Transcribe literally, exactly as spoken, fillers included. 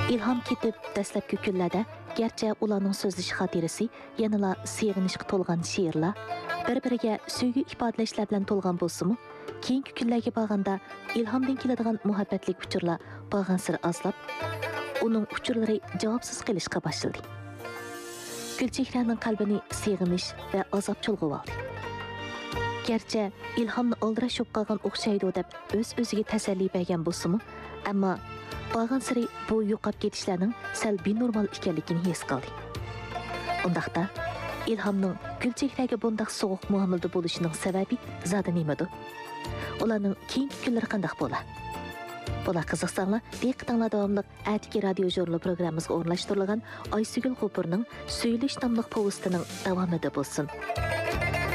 İlham ketib dastlabki kunlarda garchi ularning so'zlash xotirasi yanala sevginishga to'lgan she'rlar, bir-biriga sevgi ifodalashlar bilan to'lgan bo'lsa-mu, keyingi kunlarga borganda ilhomdan keladigan muhabbatlik uchurlar borgan sir azlab, uning uchurlari javobsiz qilishga boshladi. Gulchehraning qalbini sevginish va azob chulg'ib oldi. Gerçi ilhamni aldırış yok qalğan o'xshaydi deb o'z-o'ziga tasalli bergan bo'lsa-mu, ammo borgan siri bu yo'qab ketishlarning sal benormal ekanligini his qildi. Undaqda ilhamning Gulchehraga bundoq sovuq muomalada bo'lishining sababi zodi nimadi? Ularning keyingi kunlari qanday bo'lar? Bular qiziqsanglar, diqqatinglar davomli Atiki radio jurnal programmasiga o'rnashtirilgan Aysugul G'upurning Söylesh nomli povestining davomida bo'lsin.